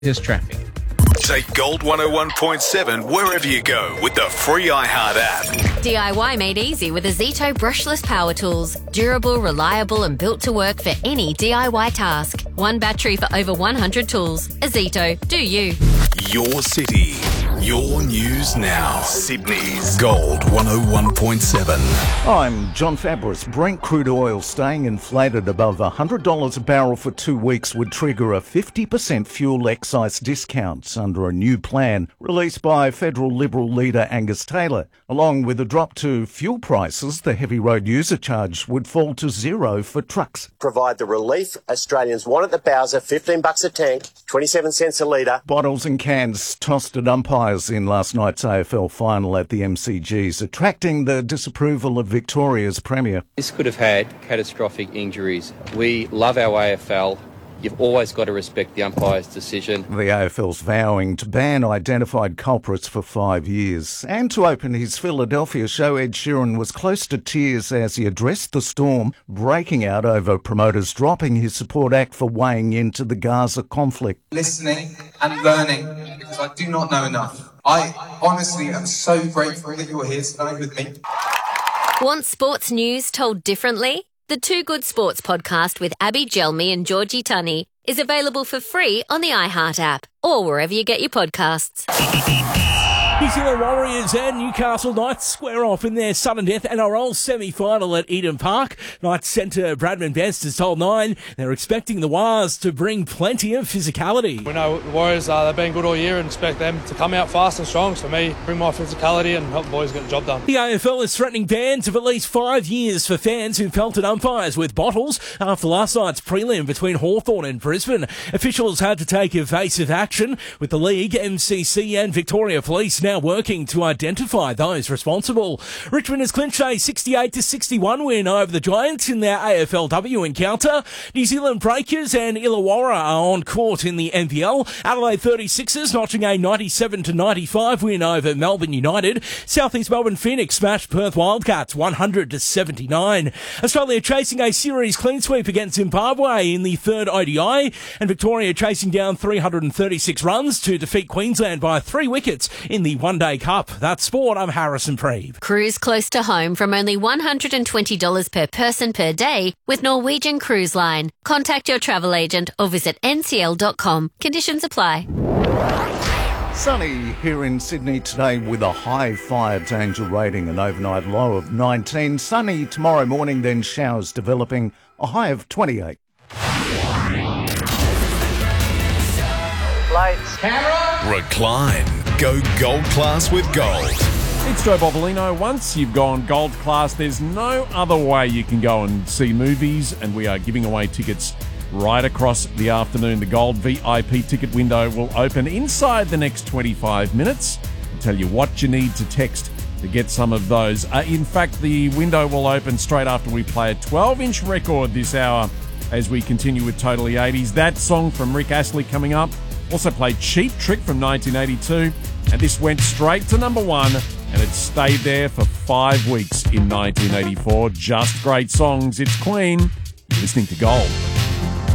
There's traffic. Take Gold 101.7 wherever you go with the free iHeart app. DIY made easy with Azito brushless power tools. Durable, reliable and built to work for any DIY task. One battery for over 100 tools. Azito, do you. Your city, your news now. Sydney's Gold 101.7. I'm John Fabris. Brent crude oil staying inflated above $100 a barrel for 2 weeks would trigger a 50% fuel excise discount under a new plan released by federal Liberal leader Angus Taylor. Along with a drop to fuel prices, the heavy road user charge would fall to zero for trucks. Provide the relief Australians want at the Bowser, $15 a tank, 27 cents a litre. Bottles and cans tossed at umpires in last night's AFL final at the MCGs, attracting the disapproval of Victoria's Premier. This could have had catastrophic injuries. We love our AFL. You've always got to respect the umpire's decision. The AFL's vowing to ban identified culprits for 5 years. And to open his Philadelphia show, Ed Sheeran was close to tears as he addressed the storm, breaking out over promoters dropping his support act for weighing into the Gaza conflict. Listening and learning, because I do not know enough. I honestly am so grateful that you're here tonight with me. Want sports news told differently? The Two Good Sports podcast with Abby Gelmi and Georgie Tunney is available for free on the iHeart app or wherever you get your podcasts. New Zealand Warriors and Newcastle Knights square off in their sudden death NRL semi-final at Eden Park. Knights centre Bradman Best has told Nine they're expecting the Wars to bring plenty of physicality. We know the Warriors, they've been good all year and expect them to come out fast and strong. So for me, bring my physicality and help the boys get the job done. The AFL is threatening bans of at least 5 years for fans who pelted umpires with bottles after last night's prelim between Hawthorn and Brisbane. Officials had to take evasive action, with the league, MCC and Victoria Police now working to identify those responsible. Richmond has clinched a 68-61 win over the Giants in their AFLW encounter. New Zealand Breakers and Illawarra are on court in the NPL. Adelaide 36ers notching a 97-95 win over Melbourne United. South East Melbourne Phoenix smashed Perth Wildcats 100-79. Australia chasing a series clean sweep against Zimbabwe in the third ODI, and Victoria chasing down 336 runs to defeat Queensland by 3 wickets in the One-Day Cup. That's sport. I'm Harrison Preeve. Cruise close to home from only $120 per person per day with Norwegian Cruise Line. Contact your travel agent or visit ncl.com. Conditions apply. Sunny here in Sydney today with a high fire danger rating, an overnight low of 19. Sunny tomorrow morning, then showers developing, a high of 28. Lights. Camera. Recline. Go gold class with Gold. It's Joe Bobolino. Once you've gone gold class, there's no other way you can go and see movies, and we are giving away tickets right across the afternoon. The Gold VIP ticket window will open inside the next 25 minutes. I'll tell you what you need to text to get some of those. In fact, the window will open straight after we play a 12-inch record this hour as we continue with Totally 80s. That song from Rick Astley coming up. Also played Cheap Trick from 1982, and this went straight to number 1, and it stayed there for 5 weeks in 1984. Just great songs. It's Queen. You're listening to Gold.